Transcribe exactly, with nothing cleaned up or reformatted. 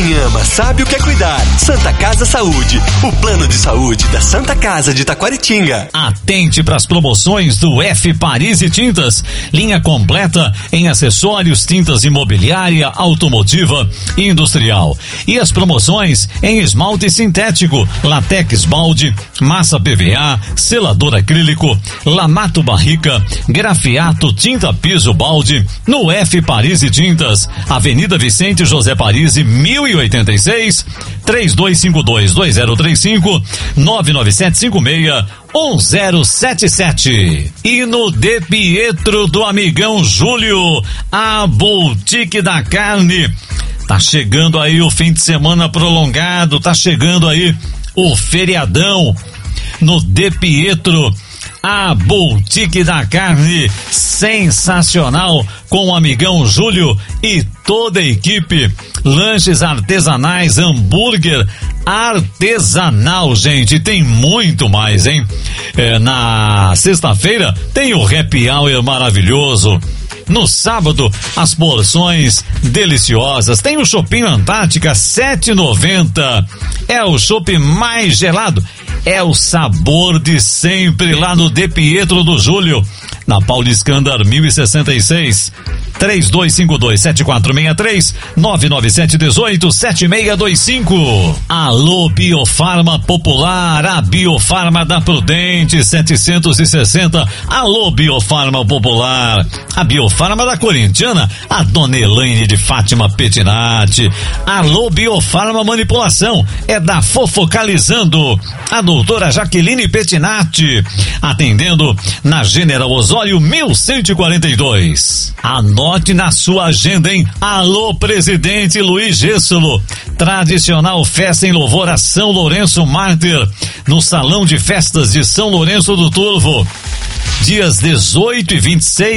Quem ama sabe o que é cuidar. Santa Casa Saúde, o plano de saúde da Santa Casa de Taquaritinga. Atente para as promoções do F Paris e Tintas, linha completa em acessórios, tintas imobiliária, automotiva e industrial. E as promoções em esmalte sintético, latex balde, massa P V A, selador acrílico, lamato barrica, grafiato, tinta piso balde, no F Paris e Tintas, Avenida Vicente José Paris, mil e oitenta e seis, três dois cinco dois, dois zero três cinco, nove nove sete cinco seis, um zero sete sete. E no De Pietro do amigão Júlio, a Boutique da Carne. Tá chegando aí o fim de semana prolongado, tá chegando aí o feriadão. No De Pietro, a Boutique da Carne, sensacional, com o amigão Júlio e toda a equipe. Lanches artesanais, hambúrguer artesanal, gente, tem muito mais, hein? É, na sexta-feira tem o happy hour maravilhoso. No sábado, as porções deliciosas. Tem o Shopping Antártica, sete e noventa. É o shopping mais gelado. É o sabor de sempre lá no De Pietro do Júlio. Na Pauliscandar mil e sessenta e seis. três dois cinco dois, sete quatro seis três, nove nove sete um oito, sete seis dois cinco. Alô Biofarma Popular, a Biofarma da Prudente setecentos e sessenta. Alô Biofarma Popular, a Biofarma da Corintiana, a Dona Elaine de Fátima Petinati. Alô Biofarma Manipulação, é da Fofocalizando, a doutora Jaqueline Petinati, atendendo na General Osório mil cento e quarenta e dois. Anote na sua agenda, hein? Alô, presidente Luiz Gêssolo. Tradicional festa em louvor a São Lourenço Mártir, no Salão de Festas de São Lourenço do Turvo. Dias dezoito e vinte e seis